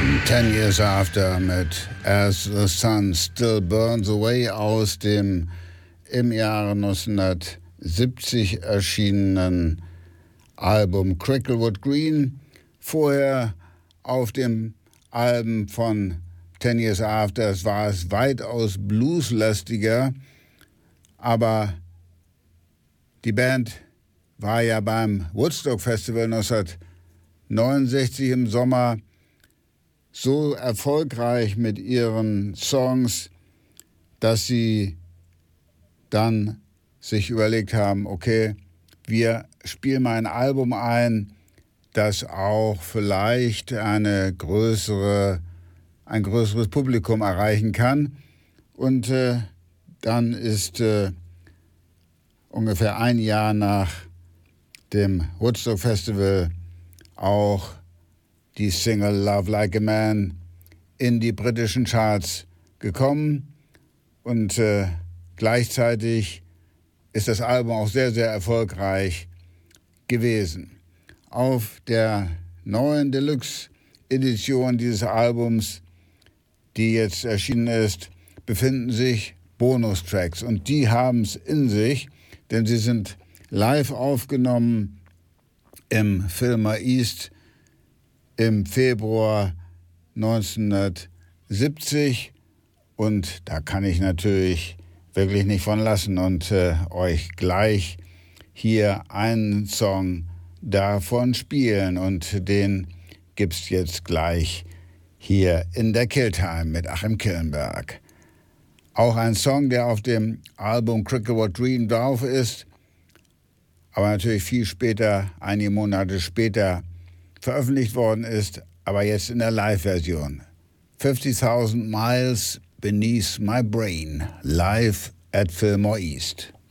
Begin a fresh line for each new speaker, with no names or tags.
10 Years After mit As the Sun Still Burns Away aus dem im Jahre 1970 erschienenen Album Cricklewood Green. Vorher auf dem Album von 10 Years After war es weitaus blueslastiger, aber die Band war ja beim Woodstock Festival 1969 im Sommer so erfolgreich mit ihren Songs, dass sie dann sich überlegt haben, okay, wir spielen mal ein Album ein, das auch vielleicht ein größeres Publikum erreichen kann. Und dann ist ungefähr ein Jahr nach dem Woodstock Festival auch die Single Love Like a Man in die britischen Charts gekommen und gleichzeitig ist das Album auch sehr, sehr erfolgreich gewesen. Auf der neuen Deluxe-Edition dieses Albums, die jetzt erschienen ist, befinden sich Bonustracks und die haben es in sich, denn sie sind live aufgenommen im Fillmore East im Februar 1970 und da kann ich natürlich wirklich nicht von lassen und euch gleich hier einen Song davon spielen und den gibt's jetzt gleich hier in der Killtime mit Achim Killenberg. Auch ein Song, der auf dem Album Cricklewood Green drauf ist, aber natürlich viel später, einige Monate später veröffentlicht worden ist, aber jetzt in der Live-Version. 50,000 Miles Beneath My Brain, live at Fillmore East.